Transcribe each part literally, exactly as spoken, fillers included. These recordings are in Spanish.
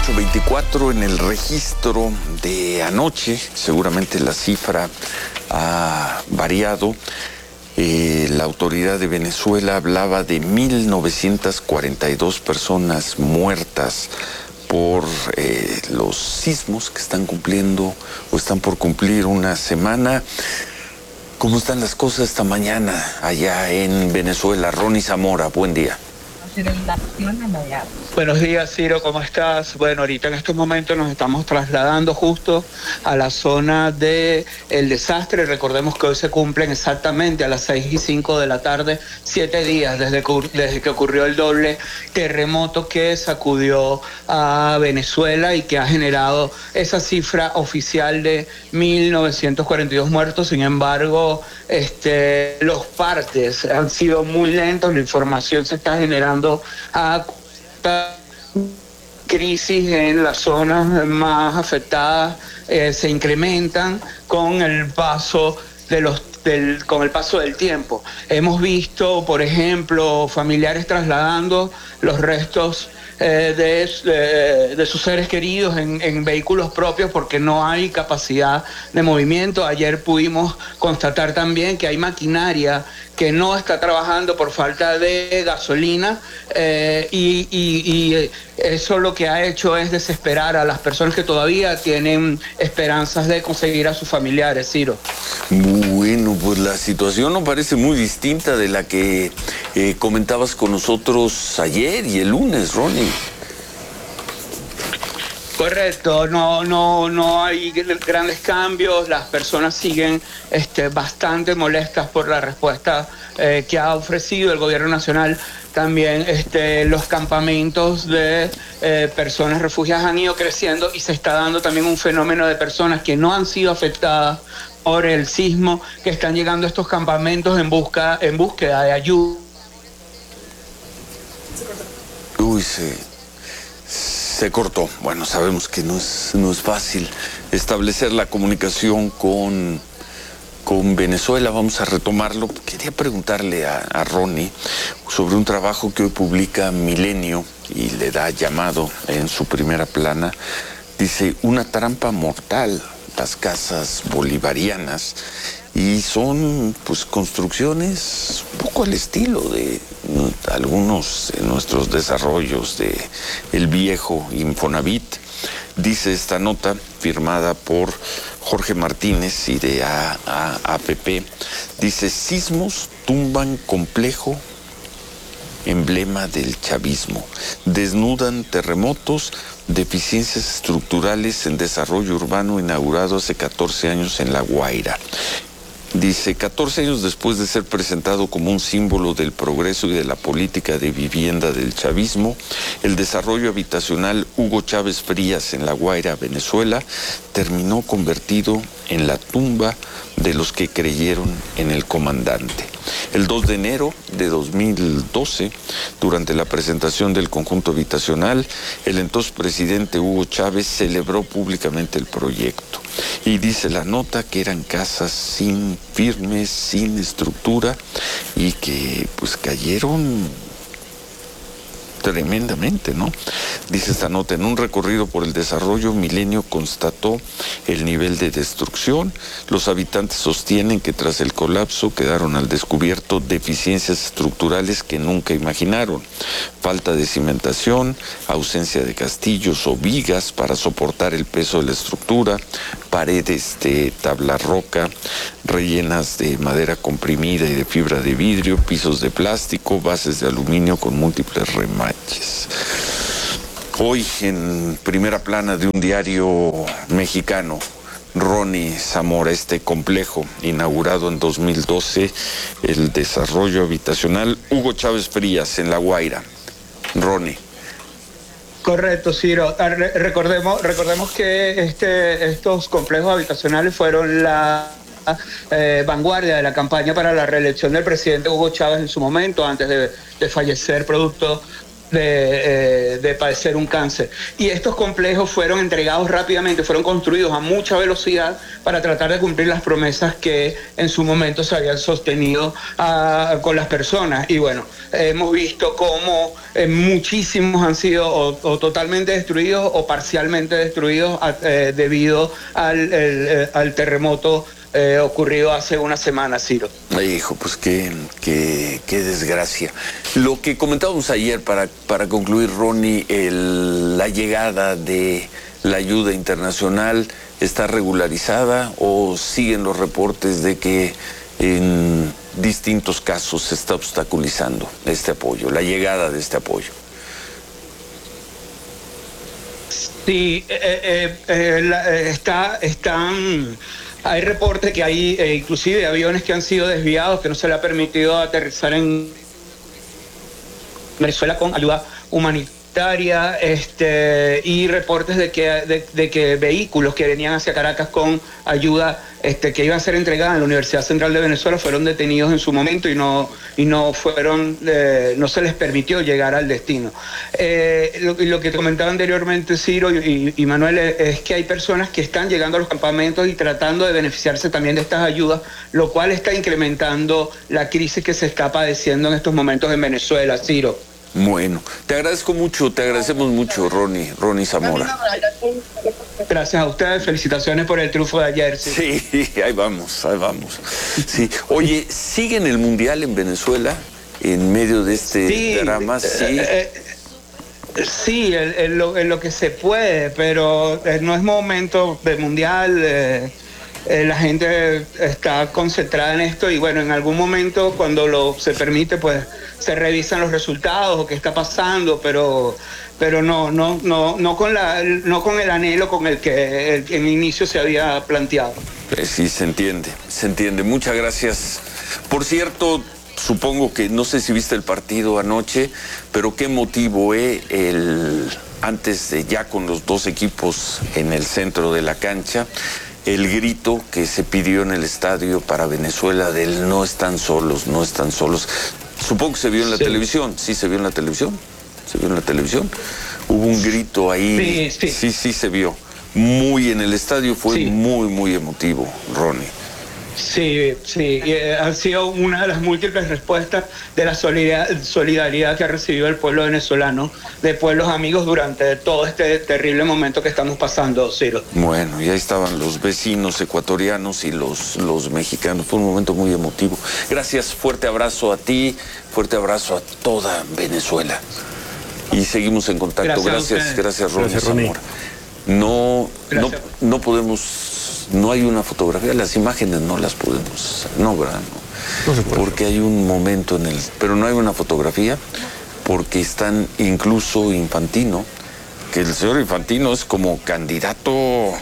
ocho veinticuatro en el registro de anoche. Seguramente la cifra ha variado. Eh, la autoridad de Venezuela hablaba de mil novecientas cuarenta y dos personas muertas por eh, los sismos que están cumpliendo o están por cumplir una semana. ¿Cómo están las cosas esta mañana allá en Venezuela? Ronnie Zamora, buen día. Buenos días, Ciro, ¿cómo estás? Bueno, ahorita en estos momentos nos estamos trasladando justo a la zona del desastre. Recordemos que hoy se cumplen exactamente a las seis y cinco de la tarde, siete días desde que, desde que ocurrió el doble terremoto que sacudió a Venezuela y que ha generado esa cifra oficial de mil novecientos cuarenta y dos muertos. Sin embargo, este, los partes han sido muy lentos, la información se está generando a crisis en las zonas más afectadas eh, se incrementan con el paso de los del, con el paso del tiempo. Hemos visto, por ejemplo, familiares trasladando los restos eh, de, de, de sus seres queridos en, en vehículos propios porque no hay capacidad de movimiento. Ayer pudimos constatar también que hay maquinaria que no está trabajando por falta de gasolina eh, y, y, y eso lo que ha hecho es desesperar a las personas que todavía tienen esperanzas de conseguir a sus familiares, Ciro. Bueno, pues la situación no parece muy distinta de la que eh, comentabas con nosotros ayer y el lunes, Ronnie. Correcto, no, no, no hay grandes cambios, las personas siguen este, bastante molestas por la respuesta eh, que ha ofrecido el gobierno nacional. También este, los campamentos de eh, personas refugiadas han ido creciendo y se está dando también un fenómeno de personas que no han sido afectadas por el sismo, que están llegando a estos campamentos en busca, en búsqueda de ayuda. Uy, se, se cortó. Bueno, sabemos que no es, no es fácil establecer la comunicación con, con Venezuela. Vamos a retomarlo. Quería preguntarle a, a Ronnie sobre un trabajo que hoy publica Milenio y le da llamado en su primera plana. Dice, una trampa mortal, las casas bolivarianas, y son pues construcciones un poco al estilo de algunos de nuestros desarrollos de el viejo Infonavit. Dice esta nota firmada por Jorge Martínez y de A P P, dice, sismos tumban complejo emblema del chavismo, desnudan terremotos, deficiencias estructurales en desarrollo urbano inaugurado hace catorce años en La Guaira. Dice, catorce años después de ser presentado como un símbolo del progreso y de la política de vivienda del chavismo, el desarrollo habitacional Hugo Chávez Frías en La Guaira, Venezuela, terminó convertido en la tumba de los que creyeron en el comandante. El dos de enero de dos mil doce, durante la presentación del conjunto habitacional, el entonces presidente Hugo Chávez celebró públicamente el proyecto. Y dice la nota que eran casas sin firmes, sin estructura, y que pues cayeron tremendamente, ¿no? Dice esta nota, en un recorrido por el desarrollo, Milenio constató el nivel de destrucción. Los habitantes sostienen que tras el colapso quedaron al descubierto deficiencias estructurales que nunca imaginaron. Falta de cimentación, ausencia de castillos o vigas para soportar el peso de la estructura, paredes de tabla roca rellenas de madera comprimida y de fibra de vidrio, pisos de plástico, bases de aluminio con múltiples remaches. Hoy en primera plana de un diario mexicano, Ronnie Zamora, este complejo inaugurado en dos mil doce, el desarrollo habitacional Hugo Chávez Frías en La Guaira. Ronnie. Correcto, Ciro. Recordemos, recordemos que este, estos complejos habitacionales fueron la eh, vanguardia de la campaña para la reelección del presidente Hugo Chávez en su momento, antes de, de fallecer producto de, eh, de padecer un cáncer. Y estos complejos fueron entregados rápidamente, fueron construidos a mucha velocidad para tratar de cumplir las promesas que en su momento se habían sostenido a, con las personas. Y bueno, hemos visto cómo eh, muchísimos han sido o, o totalmente destruidos o parcialmente destruidos a, eh, debido al, el, al terremoto Eh, ocurrido hace una semana, Ciro. Ay, hijo, pues qué, qué, qué desgracia. Lo que comentábamos ayer, para, para concluir, Ronnie, el, la llegada de la ayuda internacional, ¿está regularizada o siguen los reportes de que en distintos casos se está obstaculizando este apoyo, la llegada de este apoyo? Sí, eh, eh, eh, la, eh, está, están... Hay reportes que hay eh, inclusive aviones que han sido desviados, que no se le ha permitido aterrizar en Venezuela con ayuda humanitaria, este, y reportes de que, de, de que vehículos que venían hacia Caracas con ayuda este, que iban a ser entregadas en la Universidad Central de Venezuela fueron detenidos en su momento y no, y no fueron, eh, no se les permitió llegar al destino. Eh, lo, lo que comentaba anteriormente Ciro y, y Manuel es que hay personas que están llegando a los campamentos y tratando de beneficiarse también de estas ayudas, lo cual está incrementando la crisis que se está padeciendo en estos momentos en Venezuela, Ciro. Bueno, te agradezco mucho, te agradecemos mucho, Ronnie, Ronnie Zamora. Gracias a ustedes, felicitaciones por el triunfo de ayer. Sí, sí, ahí vamos, ahí vamos. Sí. Oye, ¿sigue en el Mundial en Venezuela en medio de este sí, drama? Sí, eh, eh, sí en, en, lo, en lo que se puede, pero eh, no es momento de Mundial. Eh, eh, la gente está concentrada en esto y bueno, en algún momento cuando lo se permite, pues se revisan los resultados o qué está pasando, pero pero no no no no con la no con el anhelo con el que el, el inicio se había planteado. Eh, sí, se entiende, se entiende. Muchas gracias. Por cierto, supongo que no sé si viste el partido anoche, pero qué motivo, eh, el antes de ya con los dos equipos en el centro de la cancha, el grito que se pidió en el estadio para Venezuela del no están solos, no están solos. Supongo que se vio en la sí. televisión, sí se vio en la televisión, se vio en la televisión. Hubo un grito ahí, sí, sí, sí, sí se vio. Muy en el estadio, fue sí. muy, muy emotivo, Ronnie. Sí, sí, eh, ha sido una de las múltiples respuestas de la solidaridad, solidaridad que ha recibido el pueblo venezolano, de pueblos amigos durante todo este terrible momento que estamos pasando, Ciro. Bueno, y ahí estaban los vecinos ecuatorianos y los, los mexicanos, fue un momento muy emotivo. Gracias, fuerte abrazo a ti, fuerte abrazo a toda Venezuela. Y seguimos en contacto. Gracias, gracias, gracias Ronnie Zamora. No, no, no podemos... No hay una fotografía, las imágenes no las podemos, no, ¿verdad? No, no se puede. Porque hay un momento en el... Pero no hay una fotografía porque están incluso Infantino, que el señor Infantino es como candidato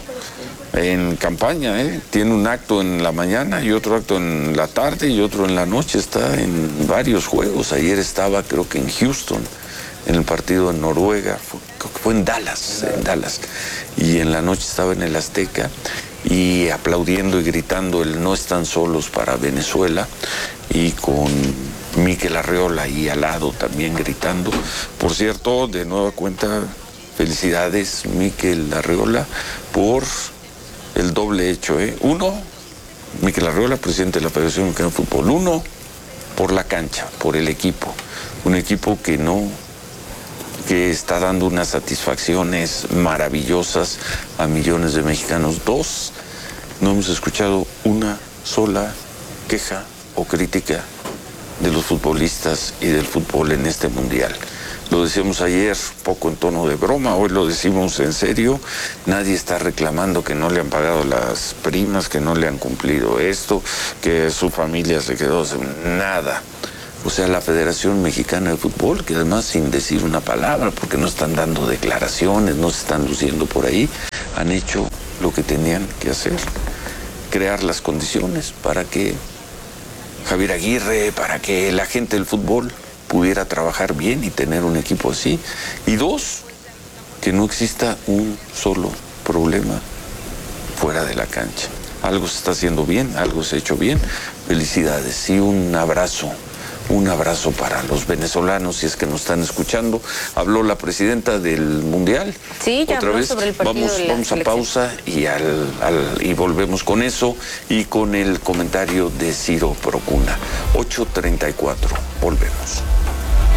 en campaña, ¿eh? Tiene un acto en la mañana y otro acto en la tarde y otro en la noche, está en varios juegos. Ayer estaba creo que en Houston, en el partido en Noruega, fue, creo que fue en Dallas, en Dallas, y en la noche estaba en el Azteca, y aplaudiendo y gritando el no están solos para Venezuela, y con Mikel Arriola ahí al lado también gritando. Por cierto, de nueva cuenta, felicidades Mikel Arriola por el doble hecho, ¿eh? Uno, Mikel Arriola, presidente de la Federación Mexicana de Fútbol. Uno, por la cancha, por el equipo. Un equipo que no... que está dando unas satisfacciones maravillosas a millones de mexicanos. Dos, no hemos escuchado una sola queja o crítica de los futbolistas y del fútbol en este mundial. Lo decíamos ayer, poco en tono de broma, hoy lo decimos en serio. Nadie está reclamando que no le han pagado las primas, que no le han cumplido esto, que su familia se quedó sin nada. O sea, la Federación Mexicana de Fútbol, que además sin decir una palabra, porque no están dando declaraciones, no se están luciendo por ahí, han hecho lo que tenían que hacer, crear las condiciones para que Javier Aguirre, para que la gente del fútbol pudiera trabajar bien y tener un equipo así. Y dos, que no exista un solo problema fuera de la cancha. Algo se está haciendo bien, algo se ha hecho bien. Felicidades y un abrazo un abrazo para los venezolanos, si es que nos están escuchando. Habló la presidenta del Mundial. Sí, ya otra habló vez. sobre el partido vamos de la vamos a selección. pausa y, al, al, y volvemos con eso y con el comentario de Ciro Procuna. ocho treinta y cuatro. Volvemos.